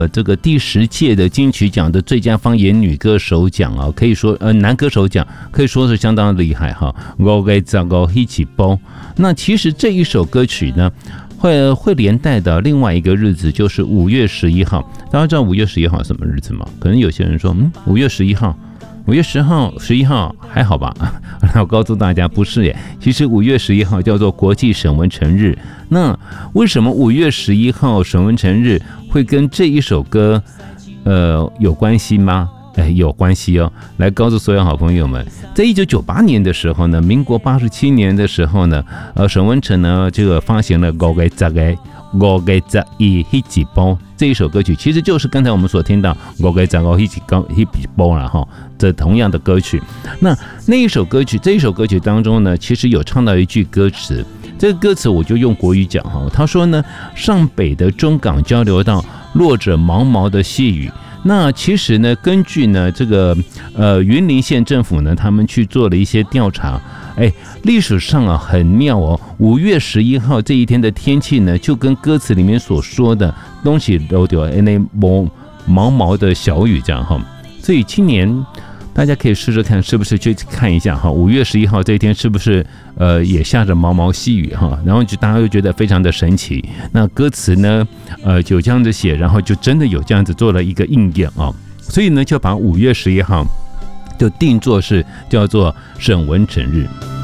这个第10届的金曲奖的最佳方言女歌手奖啊，可以说男歌手奖可以说是相当厉害哈。我给这个一起包。那其实这一首歌曲呢，会连带的另外一个日子就是5月11号。大家知道5月11号什么日子吗？可能有些人说，5月11号。5月10号、11号还好吧？我告诉大家，不是耶。其实5月11号叫做国际沈文成日。那为什么5月11号沈文成日会跟这一首歌有关系吗？有关系哦。来告诉所有好朋友们，在1998年的时候呢，民国87年的时候呢，沈文成呢这个发行了我给这一起包这一首歌曲，其实就是刚才我们所听到我给这个一起包了哈，这同样的歌曲。那一首歌曲，这一首歌曲当中呢，其实有唱到一句歌词，这个歌词我就用国语讲哈，他说呢，上北的中港交流道落着毛毛的细雨。那其实呢，根据呢这个云林县政府呢，他们去做了一些调查，历史上啊很妙哦。5月11号这一天的天气呢，就跟歌词里面所说的东西都有那毛毛的小雨这样哈。所以今年大家可以试试看，是不是去看一下哈，5月11号这一天是不是也下着毛毛细雨哈，然后大家就觉得非常的神奇。那歌词呢就这样子写，然后就真的有这样子做了一个应验啊，所以呢就把5月11号就定作是叫做沈文成日。